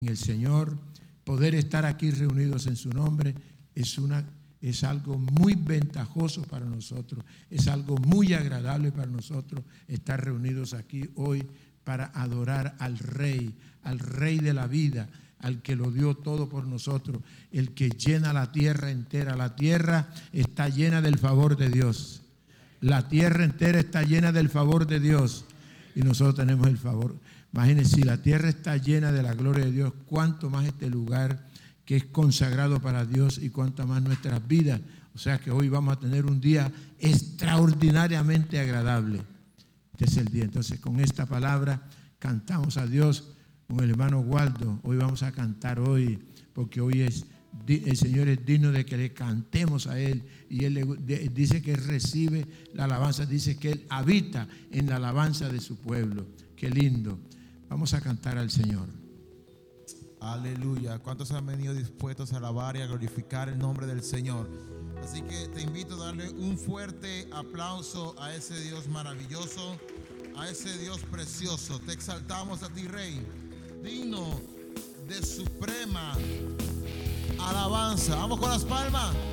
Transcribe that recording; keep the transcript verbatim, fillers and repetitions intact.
en el Señor, poder estar aquí reunidos en su nombre es, una, es algo muy ventajoso para nosotros, es algo muy agradable para nosotros estar reunidos aquí hoy para adorar al Rey, al Rey de la vida, al que lo dio todo por nosotros, el que llena la tierra entera. La tierra está llena del favor de Dios. La tierra entera está llena del favor de Dios y nosotros tenemos el favor. Imagínense, si la tierra está llena de la gloria de Dios, cuánto más este lugar que es consagrado para Dios y cuánto más nuestras vidas. O sea que hoy vamos a tener un día extraordinariamente agradable. Este es el día. Entonces, con esta palabra cantamos a Dios con el hermano Waldo. Hoy vamos a cantar hoy, porque hoy es el Señor es digno de que le cantemos a Él, y Él le, dice que Él recibe la alabanza, dice que Él habita en la alabanza de su pueblo. Qué lindo. Vamos a cantar al Señor. Aleluya. ¿Cuántos han venido dispuestos a alabar y a glorificar el nombre del Señor? Así que te invito a darle un fuerte aplauso a ese Dios maravilloso, a ese Dios precioso. Te exaltamos a ti, Rey, digno de suprema alabanza. Vamos con las palmas.